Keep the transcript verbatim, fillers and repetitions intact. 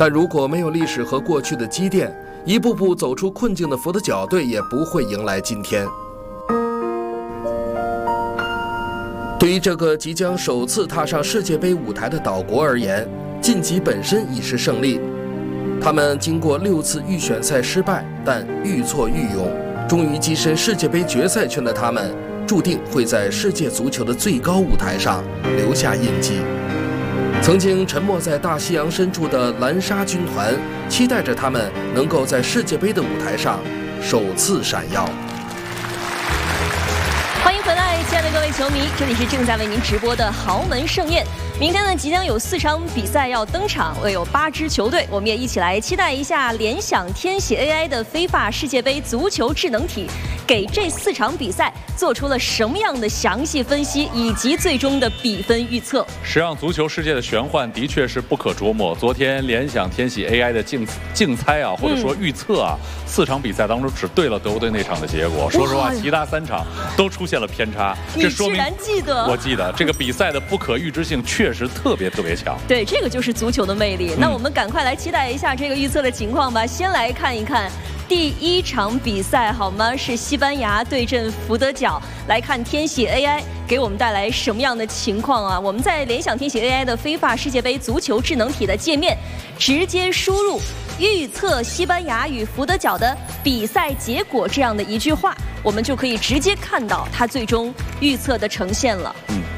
但如果没有历史和过去的积淀，一步步走出困境的佛得角队也不会迎来今天。对于这个即将首次踏上世界杯舞台的岛国而言，晋级本身已是胜利。他们经过六次预选赛失败，但愈挫愈勇，终于跻身世界杯决赛圈的他们，注定会在世界足球的最高舞台上留下印记。曾经沉没在大西洋深处的蓝沙军团，期待着他们能够在世界杯的舞台上首次闪耀。 欢迎回来，亲爱的各位球迷，这里是正在为您直播的豪门盛宴。明天呢，即将有四场比赛要登场，会有八支球队，我们也一起来期待一下联想天喜 A I 的非法世界杯足球智能体给这四场比赛做出了什么样的详细分析，以及最终的比分预测。 实际上，足球世界的玄幻的确是不可捉摸。昨天联想天喜 A I 的竞竞猜啊，或者说预测啊，嗯、四场比赛当中只对了德国队那场的结果。说实话，其他三场都出现了偏差，这说明你居然记得？ 我记得这个比赛的不可预知性确实特别特别强。 对，这个就是足球的魅力。嗯、那我们赶快来期待一下这个预测的情况吧。先来看一看第一场比赛好吗？是西班牙对阵福德角。来看天喜 A I 给我们带来什么样的情况啊？我们在联想天喜 A I 的非法世界杯足球智能体的界面，直接输入预测西班牙与福德角的比赛结果这样的一句话，我们就可以直接看到它最终预测的呈现了。 嗯，